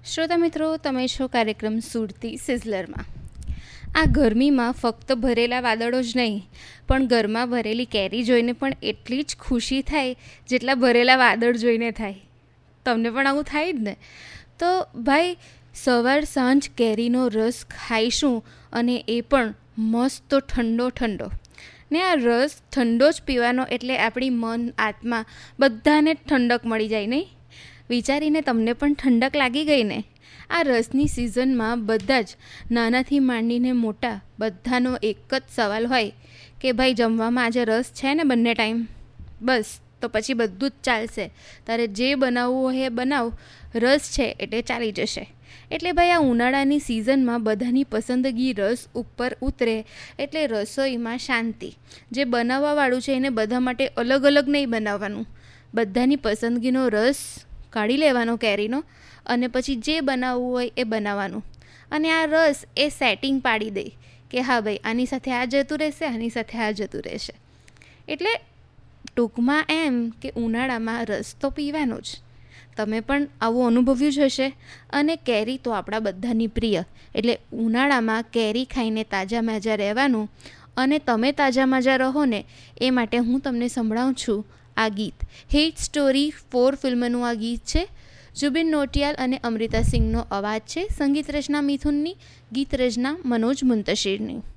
શ્રોતા મિત્રો, તમે છો કાર્યક્રમ સુરતી સિઝલરમાં. આ ગરમીમાં ફક્ત ભરેલા વાદળો જ નહીં, પણ ઘરમાં ભરેલી કેરી જોઈને પણ એટલી જ ખુશી થાય જેટલા ભરેલા વાદળ જોઈને થાય. તમને પણ આવું થાય જ ને? તો ભાઈ, સવાર સાંજ કેરીનો રસ ખાઈશું, અને એ પણ મસ્ત ઠંડો ઠંડો. ને આ રસ ઠંડો જ પીવાનો એટલે આપણી મન આત્મા બધાને ઠંડક મળી જાય નહીં? વિચારીને તમને પણ ઠંડક લાગી ગઈ ને? આ રસની સિઝનમાં બધા જ નાનાથી માંડીને મોટા બધાનો એક જ સવાલ હોય કે ભાઈ, જમવામાં આજે રસ છે ને બંને ટાઈમ? બસ, તો પછી બધું જ ચાલશે. તારે જે બનાવવું હોય એ બનાવ, રસ છે એટલે ચાલી જશે. એટલે ભાઈ, આ ઉનાળાની સિઝનમાં બધાની પસંદગી રસ ઉપર ઉતરે એટલે રસોઈમાં શાંતિ. જે બનાવવાવાળું છે એને બધા માટે અલગ અલગ નહીં બનાવવાનું, બધાની પસંદગીનો રસ કાઢી લેવાનો કેરીનો, અને પછી જે બનાવવું હોય એ બનાવવાનું. અને આ રસ એ સેટિંગ પાડી દે કે હા ભાઈ, આની સાથે આ જતું રહેશે, આની સાથે આ જતું રહેશે. એટલે ટૂંકમાં એમ કે ઉનાળામાં રસ તો પીવાનો જ. તમે પણ આવું અનુભવ્યું જ હશે. અને કેરી તો આપણા બધાની પ્રિય, એટલે ઉનાળામાં કેરી ખાઈને તાજા માજા રહેવાનું. અને તમે તાજા માજા રહો ને એ માટે હું તમને સંભળાવું છું આ ગીત. હિટ સ્ટોરી 4 ફિલ્મનું આ ગીત છે. જુબિન નોટિયાલ અને અમૃતા સિંહનો અવાજ છે. સંગીત રચના મિથુનની, ગીત રચના મનોજ મુંતશીરની.